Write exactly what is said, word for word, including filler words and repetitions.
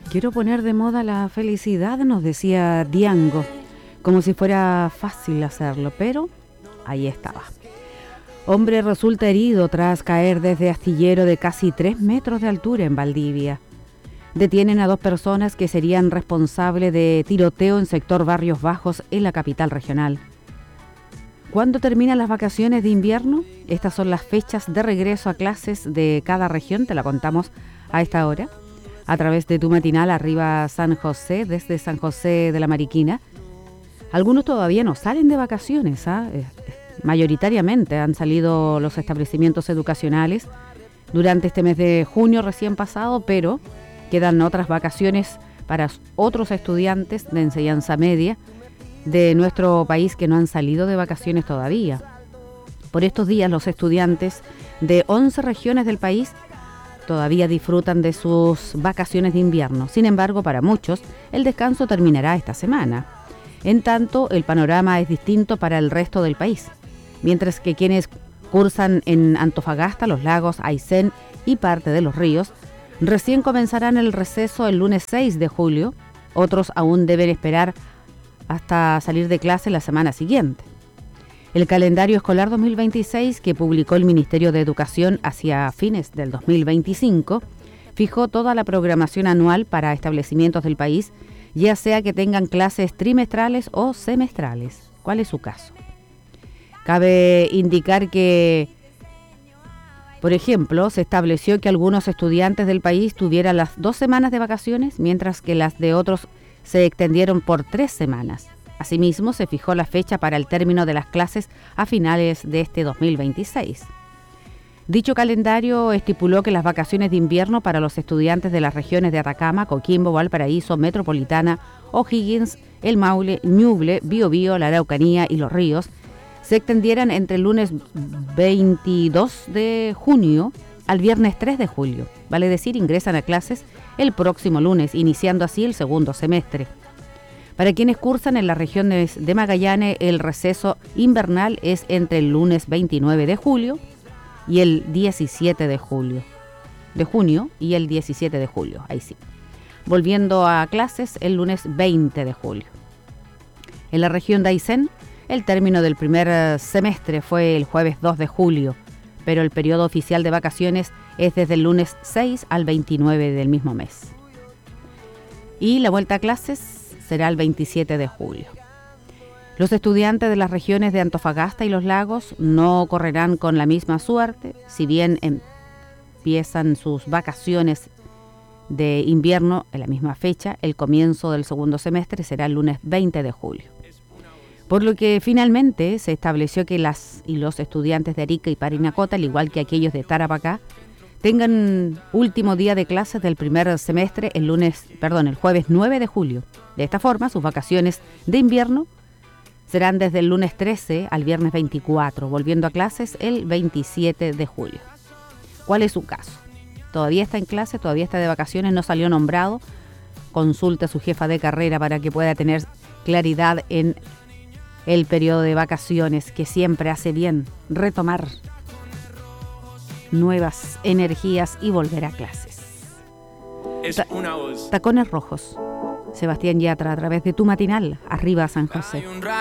Quiero poner de moda la felicidad, nos decía Diango, como si fuera fácil hacerlo, pero ahí estaba. Hombre resulta herido tras caer desde astillero de casi tres metros de altura en Valdivia. Detienen a dos personas que serían responsables de tiroteo en sector Barrios Bajos en la capital regional. ¿Cuándo terminan las vacaciones de invierno? Estas son las fechas de regreso a clases de cada región, te la contamos a esta hora, a través de tu matinal Arriba San José, desde San José de la Mariquina. Algunos todavía no salen de vacaciones, ¿ah? Eh, mayoritariamente han salido los establecimientos educacionales durante este mes de junio recién pasado, pero quedan otras vacaciones para otros estudiantes de enseñanza media de nuestro país que no han salido de vacaciones todavía. Por estos días los estudiantes de once regiones del país todavía disfrutan de sus vacaciones de invierno. Sin embargo, para muchos, el descanso terminará esta semana. En tanto, el panorama es distinto para el resto del país. Mientras que quienes cursan en Antofagasta, Los Lagos, Aysén y parte de Los Ríos, recién comenzarán el receso el lunes seis de julio, otros aún deben esperar hasta salir de clase la semana siguiente. El calendario escolar dos mil veintiséis que publicó el Ministerio de Educación hacia fines del dos mil veinticinco fijó toda la programación anual para establecimientos del país, ya sea que tengan clases trimestrales o semestrales. ¿Cuál es su caso? Cabe indicar que, por ejemplo, se estableció que algunos estudiantes del país tuvieran las dos semanas de vacaciones, mientras que las de otros se extendieron por tres semanas. Asimismo, se fijó la fecha para el término de las clases a finales de este dos mil veintiséis. Dicho calendario estipuló que las vacaciones de invierno para los estudiantes de las regiones de Atacama, Coquimbo, Valparaíso, Metropolitana, O'Higgins, El Maule, Ñuble, Biobío, la Araucanía y Los Ríos se extendieran entre el lunes veintidós de junio al viernes tres de julio. Vale decir, ingresan a clases el próximo lunes, iniciando así el segundo semestre. Para quienes cursan en las regiones de Magallanes, el receso invernal es entre el lunes veintinueve de julio y el diecisiete de julio. De junio y el diecisiete de julio, ahí sí. Volviendo a clases el lunes veinte de julio. En la región de Aysén, el término del primer semestre fue el jueves dos de julio, pero el periodo oficial de vacaciones es desde el lunes seis al veintinueve del mismo mes. Y la vuelta a clases será el veintisiete de julio. Los estudiantes de las regiones de Antofagasta y Los Lagos no correrán con la misma suerte, si bien empiezan sus vacaciones de invierno en la misma fecha, el comienzo del segundo semestre será el lunes veinte de julio. Por lo que finalmente se estableció que las y los estudiantes de Arica y Parinacota, al igual que aquellos de Tarapacá, tengan último día de clases del primer semestre el lunes, perdón, el jueves nueve de julio. De esta forma, sus vacaciones de invierno serán desde el lunes trece al viernes veinticuatro, volviendo a clases el veintisiete de julio. ¿Cuál es su caso? Todavía está en clase, todavía está de vacaciones, no salió nombrado. Consulte a su jefa de carrera para que pueda tener claridad en el periodo de vacaciones, que siempre hace bien retomar nuevas energías y volver a clases. Es una voz. Tacones Rojos, Sebastián Yatra, a través de tu matinal, Arriba San José.